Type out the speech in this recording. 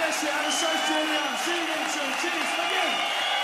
bless you. Have a safe journey home. See you again soon. Cheers. Thank you.